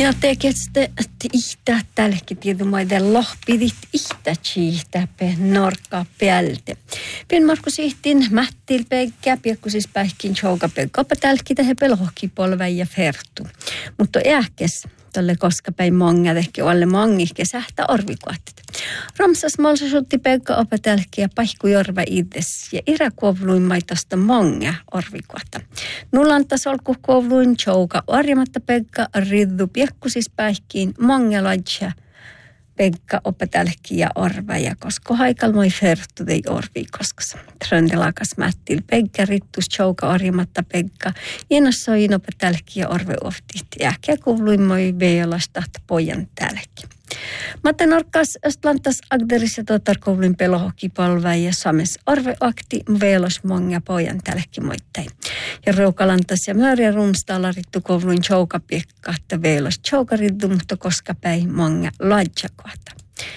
Ja tekee ihtä tälläkin tietymaiden lohpidit ihtä chiihtäpä norkkaa päältä. Pien Markus ihtin mättil peikkä, piekkusis päihkin choukape kopatälki tähän pelohkipolvä ja fertu. Mutta ähkes tälle koska päin monga tehki alle mongi kesähtä orvikuattit. Ramsas malsusutti peikka opetälki ja paihkujorva itses ja iräkuovluin maitosta monga orvikuatta. Nullantas olku kuovluin chouka orjamatta peikka riddu piekkusis päihkiin monga lajja peikka opetälki ja orva ja koska haikal moi fertu tei orvi koskos. Tröndelakas mättil peikka rittus chouka orjamatta peikka ienassoin opetälki ja orve oftit ja äkkiä kuovluin moi veolasta pojan tälki. Maten norkkas östlantas agderis ja totarkoulun pelohokipalvä ja sames orveakti velos monga pojan tälki moittain. Ja reukalantas ja määriä rumstaalla rittu koulun choukapiekka, että velos choukarittu, mutta koska päin monga lajjakohta.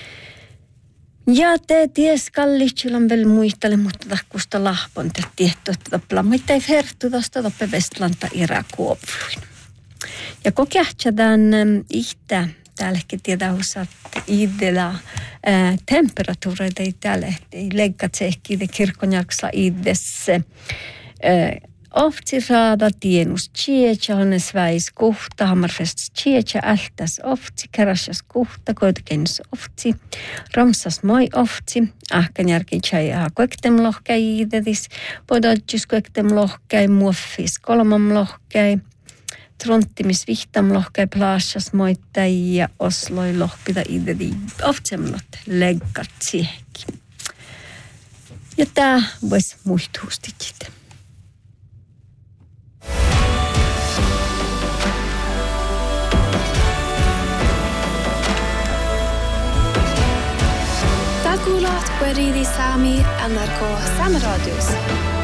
Ja te ties kallitsulan vielä muistele, mutta tahkusta lahpon te tietty, että toppela moittain fertu tosta toppe vestlanta iräkuovluin. Ja kokeahtsadaan ihtä täälläkin tietää että idellä temperatuureita ei täällä leikkat sehkiä kirkkonjaksa idessä. Oftsi raada tienus tjeetsä, hannes väis kuhta, hammarfest tjeetsä, ältäs oftsi, kärässäs kuhta, koitakennus oftsi, ramsas moi oftsi, ahkan järkin tjäjää koektem lohkäi idedis, pododjus koektem lohkäi, muoffis kolmam lohkäi, tronttimis vihtam lohkäi plaasas moittai ja osloi lohpita idedi oftsemlot leggat siehki. Ja tää vois muistuustit. Kuulat Gueridi Sami NRK Sameradius.